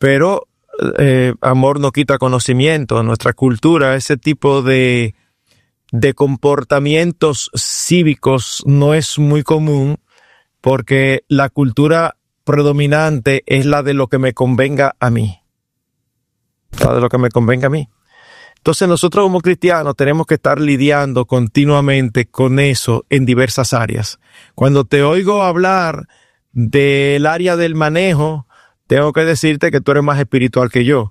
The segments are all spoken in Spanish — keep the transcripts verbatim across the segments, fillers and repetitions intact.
pero eh, amor no quita conocimiento. En nuestra cultura, ese tipo de, de comportamientos cívicos no es muy común, porque la cultura predominante es la de lo que me convenga a mí. La de lo que me convenga a mí. Entonces nosotros como cristianos tenemos que estar lidiando continuamente con eso en diversas áreas. Cuando te oigo hablar del área del manejo, tengo que decirte que tú eres más espiritual que yo.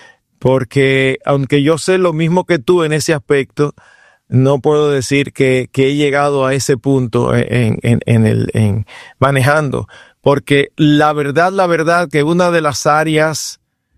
Porque aunque yo sé lo mismo que tú en ese aspecto, no puedo decir que, que he llegado a ese punto en, en, en el, en manejando. Porque la verdad, la verdad que una de las áreas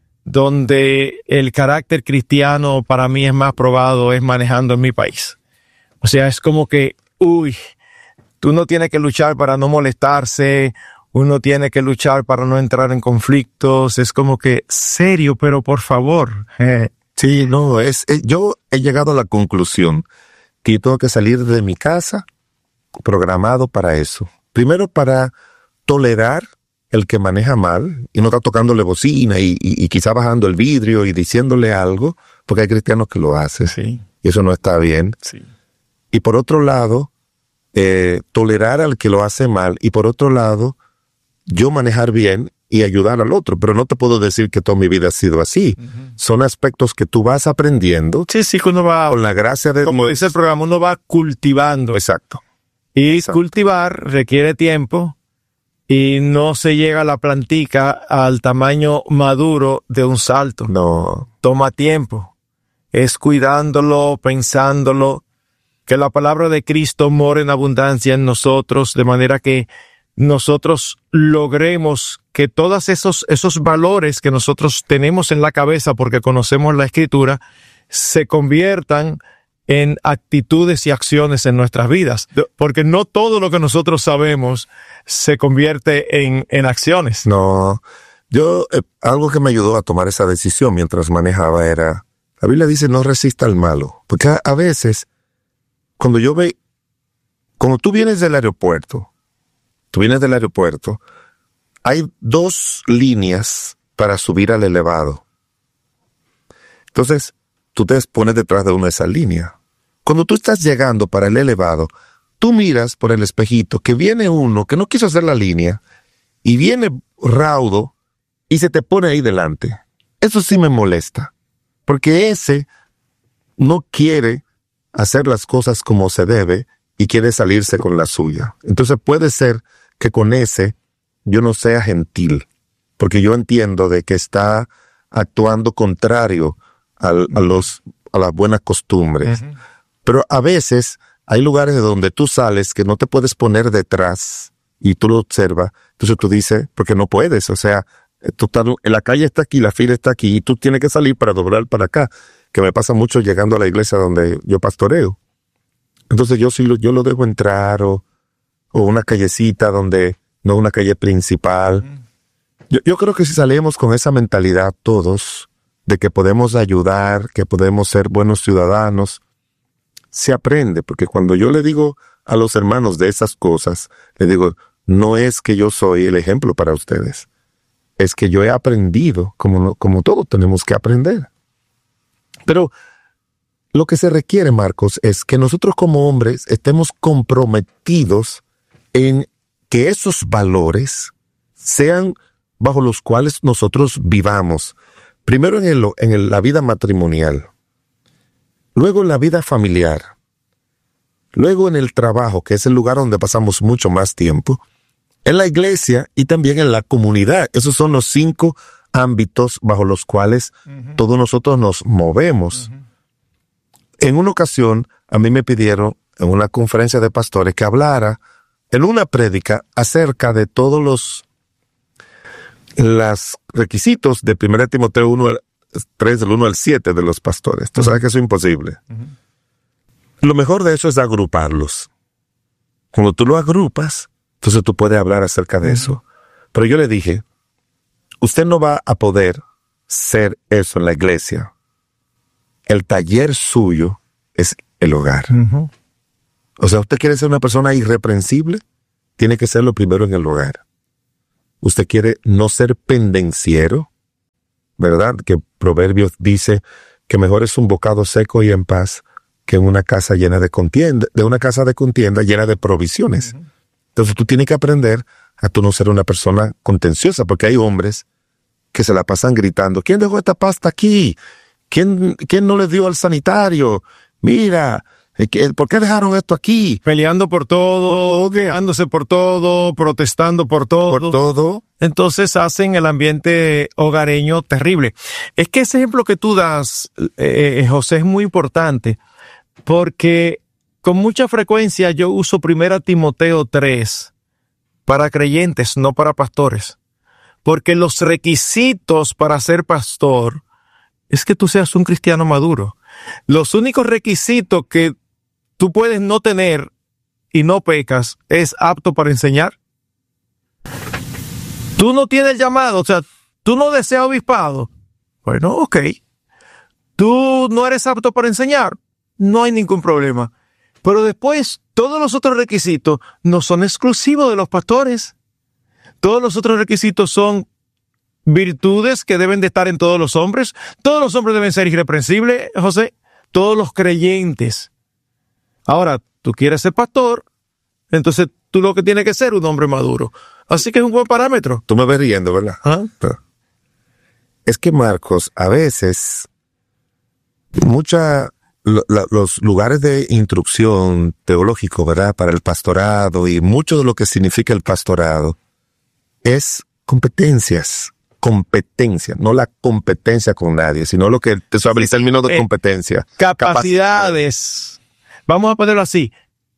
donde el carácter cristiano para mí es más probado es manejando en mi país. O sea, es como que, uy, tú no tienes que luchar para no molestarse, uno tiene que luchar para no entrar en conflictos, es como que, serio, pero por favor. Eh. Sí, no, es, es, yo he llegado a la conclusión que yo tengo que salir de mi casa programado para eso. Primero para tolerar el que maneja mal y no está tocándole bocina y, y, y quizá bajando el vidrio y diciéndole algo, porque hay cristianos que lo hacen. Sí. Y eso no está bien. Sí. Y por otro lado, eh, tolerar al que lo hace mal, y por otro lado, yo manejar bien y ayudar al otro. Pero no te puedo decir que toda mi vida ha sido así. Uh-huh. Son aspectos que tú vas aprendiendo. Sí, sí, que uno va, con la gracia de como Dios. Dice el programa, uno va cultivando. Exacto. Y Exacto. Cultivar requiere tiempo. Y no se llega a la plantica al tamaño maduro de un salto. No. Toma tiempo. Es cuidándolo, pensándolo. Que la palabra de Cristo more en abundancia en nosotros, de manera que nosotros logremos que todos esos, esos valores que nosotros tenemos en la cabeza porque conocemos la Escritura, se conviertan en actitudes y acciones en nuestras vidas. Porque no todo lo que nosotros sabemos se convierte en, en acciones. No. Yo, eh, algo que me ayudó a tomar esa decisión mientras manejaba era, la Biblia dice no resista al malo. Porque a, a veces, cuando yo ve, cuando tú vienes del aeropuerto, tú vienes del aeropuerto, hay dos líneas para subir al elevado. Entonces, tú te pones detrás de una de esas líneas. Cuando tú estás llegando para el elevado, tú miras por el espejito que viene uno que no quiso hacer la línea y viene raudo y se te pone ahí delante. Eso sí me molesta, porque ese no quiere hacer las cosas como se debe y quiere salirse con la suya. Entonces puede ser que con ese yo no sea gentil, porque yo entiendo de que está actuando contrario al, a, los, a las buenas costumbres. Uh-huh. Pero a veces hay lugares donde tú sales que no te puedes poner detrás y tú lo observas. Entonces tú dices, porque no puedes. O sea, tú estás, la calle está aquí, la fila está aquí y tú tienes que salir para doblar para acá. Que me pasa mucho llegando a la iglesia donde yo pastoreo. Entonces yo sí lo, yo lo dejo entrar o, o una callecita donde no una calle principal. Mm. Yo, yo creo que si salimos con esa mentalidad todos, de que podemos ayudar, que podemos ser buenos ciudadanos, se aprende, porque cuando yo le digo a los hermanos de esas cosas, le digo, no es que yo soy el ejemplo para ustedes, es que yo he aprendido, como, como todos tenemos que aprender. Pero lo que se requiere, Marcos, es que nosotros como hombres estemos comprometidos en que esos valores sean bajo los cuales nosotros vivamos. Primero en, el, en el, la vida matrimonial, luego en la vida familiar, luego en el trabajo, que es el lugar donde pasamos mucho más tiempo, en la iglesia y también en la comunidad. Esos son los cinco ámbitos bajo los cuales uh-huh. todos nosotros nos movemos. Uh-huh. En una ocasión, a mí me pidieron en una conferencia de pastores que hablara en una prédica acerca de todos los los requisitos de primera Timoteo uno, tres, del uno al siete de los pastores. Tú uh-huh. sabes que eso es imposible. Uh-huh. Lo mejor de eso es agruparlos. Cuando tú lo agrupas, entonces tú puedes hablar acerca de uh-huh. eso. Pero yo le dije, usted no va a poder ser eso en la iglesia. El taller suyo es el hogar. Uh-huh. O sea, usted quiere ser una persona irreprensible, tiene que serlo primero en el hogar. Usted quiere no ser pendenciero, ¿verdad? Que Proverbios dice que mejor es un bocado seco y en paz que una casa llena de contienda, de una casa de contienda llena de provisiones. Uh-huh. Entonces tú tienes que aprender a tú no ser una persona contenciosa, porque hay hombres que se la pasan gritando, ¿quién dejó esta pasta aquí? ¿Quién, quién no le dio al sanitario? Mira, ¿por qué dejaron esto aquí? Peleando por todo, quejándose por todo, protestando por todo. Por todo. Entonces hacen el ambiente hogareño terrible. Es que ese ejemplo que tú das, eh, José, es muy importante, porque con mucha frecuencia yo uso primera Timoteo tres para creyentes, no para pastores. Porque los requisitos para ser pastor es que tú seas un cristiano maduro. Los únicos requisitos que tú puedes no tener y no pecas es apto para enseñar. Tú no tienes el llamado, o sea, tú no deseas obispado. Bueno, ok. Tú no eres apto para enseñar, no hay ningún problema. Pero después, todos los otros requisitos no son exclusivos de los pastores. Todos los otros requisitos son virtudes que deben de estar en todos los hombres. Todos los hombres deben ser irreprensibles, José. Todos los creyentes. Ahora, tú quieres ser pastor, entonces tú lo que tienes que ser un hombre maduro. Así que es un buen parámetro. Tú me ves riendo, ¿verdad? ¿Ah? Es que, Marcos, a veces, mucha, lo, la, los lugares de instrucción teológico, ¿verdad? Para el pastorado y mucho de lo que significa el pastorado es competencias. Competencia, no la competencia con nadie, sino lo que te suaviza el término de competencia. Capacidades. Vamos a ponerlo así.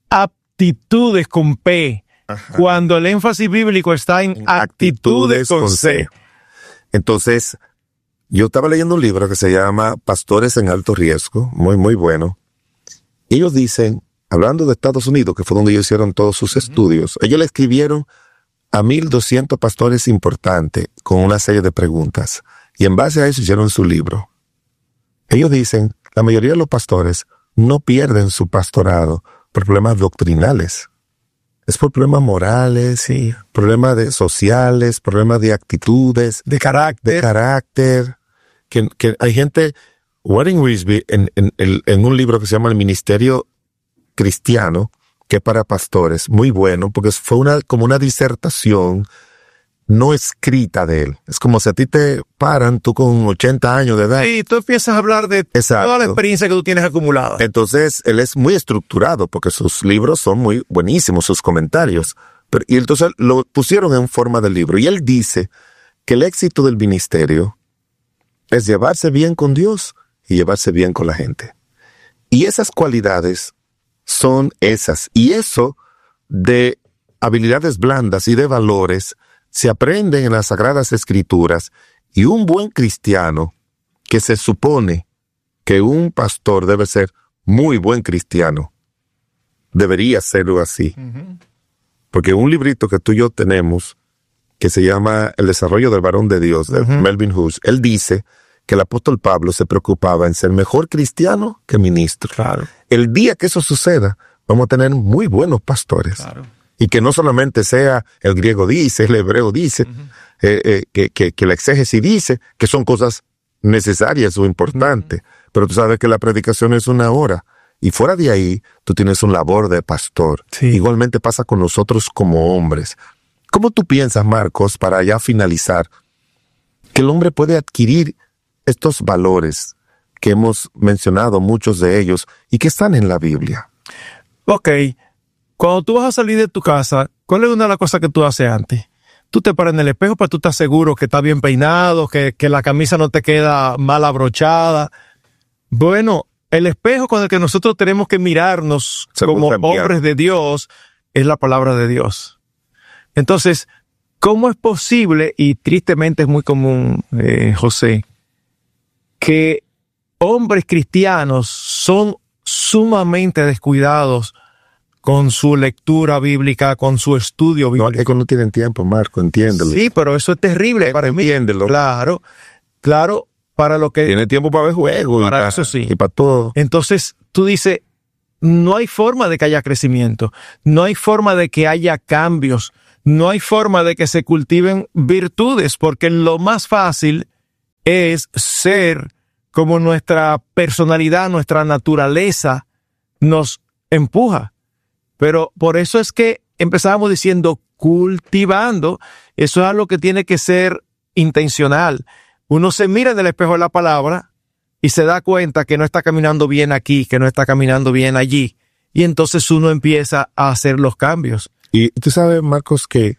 Aptitudes con P. Ajá. Cuando el énfasis bíblico está en, en actitudes, actitudes con, con C. C. Entonces, yo estaba leyendo un libro que se llama Pastores en Alto Riesgo, muy, muy bueno. Ellos dicen, hablando de Estados Unidos, que fue donde ellos hicieron todos sus uh-huh. estudios, ellos le escribieron a mil doscientos pastores importantes con una serie de preguntas. Y en base a eso hicieron su libro. Ellos dicen, la mayoría de los pastores no pierden su pastorado por problemas doctrinales. Es por problemas morales, sí. problemas de sociales, problemas de actitudes, de carácter. De carácter. Que, que hay gente, Warren Wiersbe, en, en, en un libro que se llama El Ministerio Cristiano, que para pastores, muy bueno, porque fue una como una disertación no escrita de él. Es como si a ti te paran, tú con ochenta años de edad. Y tú empiezas a hablar de Exacto. toda la experiencia que tú tienes acumulada. Entonces, él es muy estructurado, porque sus libros son muy buenísimos, sus comentarios. Pero, y entonces lo pusieron en forma de libro. Y él dice que el éxito del ministerio es llevarse bien con Dios y llevarse bien con la gente. Y esas cualidades son esas. Y eso de habilidades blandas y de valores se aprenden en las Sagradas Escrituras. Y un buen cristiano, que se supone que un pastor debe ser muy buen cristiano, debería serlo así. Uh-huh. Porque un librito que tú y yo tenemos, que se llama El desarrollo del varón de Dios, de uh-huh. Melvin Hughes, él dice que el apóstol Pablo se preocupaba en ser mejor cristiano que ministro. Claro. El día que eso suceda, vamos a tener muy buenos pastores. Claro. Y que no solamente sea el griego dice, el hebreo dice, uh-huh. eh, eh, que, que, que la exégesis dice, que son cosas necesarias o importantes. Uh-huh. Pero tú sabes que la predicación es una hora. Y fuera de ahí, tú tienes un labor de pastor. Sí. Igualmente pasa con nosotros como hombres. ¿Cómo tú piensas, Marcos, para ya finalizar, que el hombre puede adquirir estos valores que hemos mencionado, muchos de ellos, y que están en la Biblia? Ok. Cuando tú vas a salir de tu casa, ¿cuál es una de las cosas que tú haces antes? Tú te paras en el espejo para tú estar seguro que estás bien peinado, que, que la camisa no te queda mal abrochada. Bueno, el espejo con el que nosotros tenemos que mirarnos Se como hombres de Dios es la palabra de Dios. Entonces, ¿cómo es posible, y tristemente es muy común, eh, José, que hombres cristianos son sumamente descuidados con su lectura bíblica, con su estudio bíblico? No, es que no tienen tiempo, Marco, entiéndelo. Sí, pero eso es terrible para mí. Entiéndelo. Claro, claro, para lo que... Tiene tiempo para ver juegos. Para y para, eso sí. Y para todo. Entonces, tú dices, no hay forma de que haya crecimiento, no hay forma de que haya cambios, no hay forma de que se cultiven virtudes, porque lo más fácil es ser como nuestra personalidad, nuestra naturaleza nos empuja. Pero por eso es que empezamos diciendo cultivando. Eso es algo que tiene que ser intencional. Uno se mira en el espejo de la palabra y se da cuenta que no está caminando bien aquí, que no está caminando bien allí. Y entonces uno empieza a hacer los cambios. Y tú sabes, Marcos, que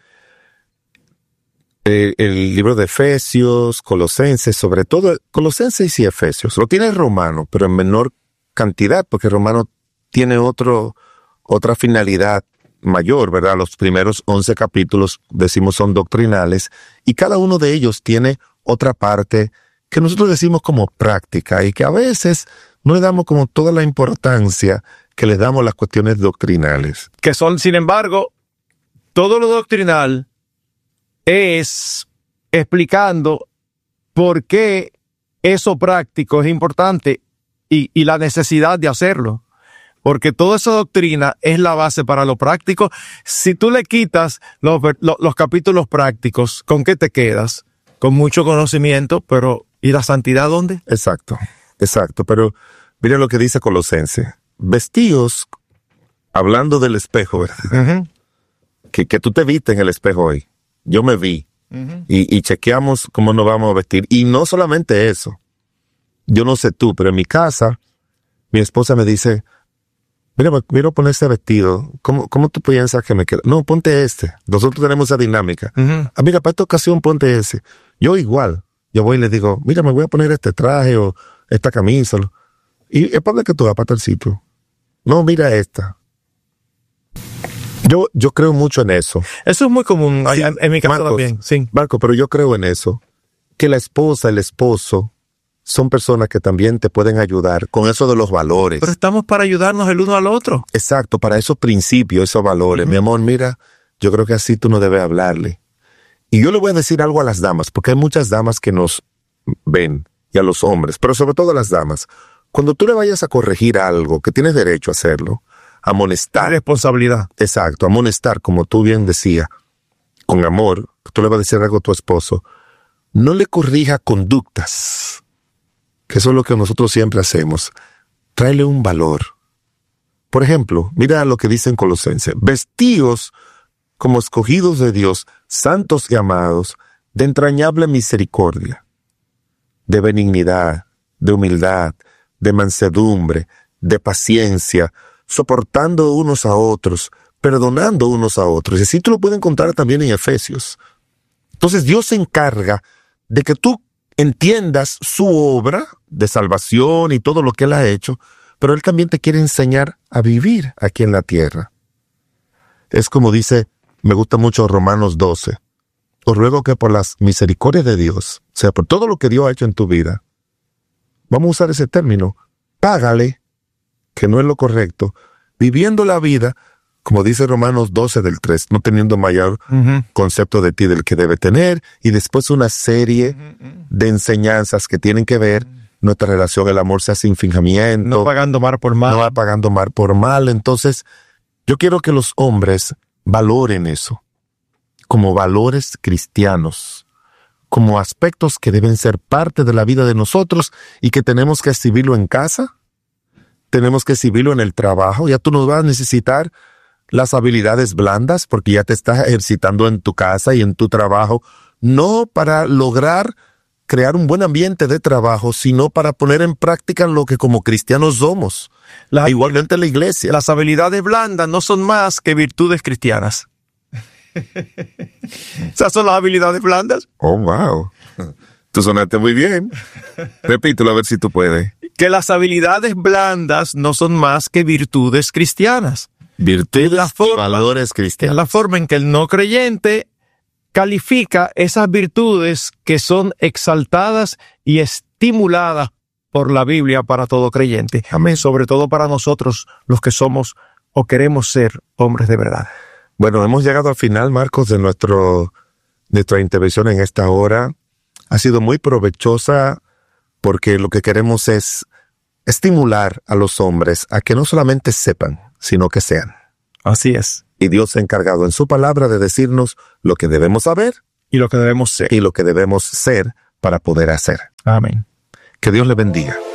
eh, el libro de Efesios, Colosenses, sobre todo Colosenses y Efesios, lo tiene Romano, pero en menor cantidad, porque Romano tiene otro, otra finalidad mayor, ¿verdad? Los primeros once capítulos, decimos, son doctrinales, y cada uno de ellos tiene otra parte que nosotros decimos como práctica, y que a veces no le damos como toda la importancia que le damos a las cuestiones doctrinales. Que son, sin embargo, todo lo doctrinal es explicando por qué eso práctico es importante y, y la necesidad de hacerlo. Porque toda esa doctrina es la base para lo práctico. Si tú le quitas los, los, los capítulos prácticos, ¿con qué te quedas? Con mucho conocimiento, pero ¿y la santidad dónde? Exacto, exacto. Pero mira lo que dice Colosenses. Vestidos, hablando del espejo, ¿verdad? Uh-huh. Que, que tú te viste en el espejo hoy. Yo me vi. Uh-huh. Y, y chequeamos cómo nos vamos a vestir. Y no solamente eso. Yo no sé tú, pero en mi casa, mi esposa me dice, mira, quiero poner este vestido. ¿Cómo, cómo tú piensas que me queda? No, ponte este. Nosotros tenemos esa dinámica. Uh-huh. Ah, mira, para esta ocasión ponte ese. Yo igual. Yo voy y le digo, mira, me voy a poner este traje o esta camisa. Y es para que tú vas para tal sitio. No, mira esta. Yo, yo creo mucho en eso. Eso es muy común sí, en, en mi casa Marcos, también. Sí. Marco, pero yo creo en eso. Que la esposa, el esposo, son personas que también te pueden ayudar con eso de los valores. Pero estamos para ayudarnos el uno al otro. Exacto, para esos principios, esos valores. Uh-huh. Mi amor, mira, yo creo que así tú no debes hablarle. Y yo le voy a decir algo a las damas, porque hay muchas damas que nos ven, y a los hombres, pero sobre todo a las damas. Cuando tú le vayas a corregir algo, que tienes derecho a hacerlo, amonestar. Responsabilidad. Exacto, amonestar, como tú bien decías, con amor, tú le vas a decir algo a tu esposo, no le corrija conductas, que eso es lo que nosotros siempre hacemos. Tráele un valor. Por ejemplo, mira lo que dice en Colosenses, vestíos como escogidos de Dios, santos y amados, de entrañable misericordia, de benignidad, de humildad, de mansedumbre, de paciencia, soportando unos a otros, perdonando unos a otros. Y así tú lo puedes encontrar también en Efesios. Entonces Dios se encarga de que tú entiendas su obra de salvación y todo lo que Él ha hecho, pero Él también te quiere enseñar a vivir aquí en la tierra. Es como dice, me gusta mucho Romanos doce. Os ruego que por las misericordias de Dios, o sea, por todo lo que Dios ha hecho en tu vida, vamos a usar ese término, págale, que no es lo correcto, viviendo la vida, como dice Romanos doce del tres, no teniendo mayor uh-huh. concepto de ti del que debe tener, y después una serie uh-huh. de enseñanzas que tienen que ver, nuestra relación, el amor sea sin fingimiento. No pagando mal por mal. No pagando mal por mal. Entonces, yo quiero que los hombres valoren eso, como valores cristianos, como aspectos que deben ser parte de la vida de nosotros y que tenemos que exhibirlo en casa, tenemos que exhibirlo en el trabajo. Ya tú no vas a necesitar las habilidades blandas porque ya te estás ejercitando en tu casa y en tu trabajo, no para lograr crear un buen ambiente de trabajo, sino para poner en práctica lo que como cristianos somos. La, igualmente la iglesia. Las habilidades blandas no son más que virtudes cristianas. ¿Esas son las habilidades blandas? Oh, wow. Tú sonaste muy bien. Repítelo a ver si tú puedes. Que las habilidades blandas no son más que virtudes cristianas. Virtudes y valores cristianos. Es la forma en que el no creyente califica esas virtudes que son exaltadas y estimuladas por la Biblia para todo creyente. Amén. Sobre todo para nosotros, los que somos o queremos ser hombres de verdad. Bueno, hemos llegado al final, Marcos, de nuestro, nuestra intervención en esta hora. Ha sido muy provechosa porque lo que queremos es estimular a los hombres a que no solamente sepan, sino que sean. Así es. Y Dios se ha encargado en su palabra de decirnos lo que debemos saber y lo que debemos ser. Y lo que debemos ser para poder hacer. Amén. Que Dios le bendiga.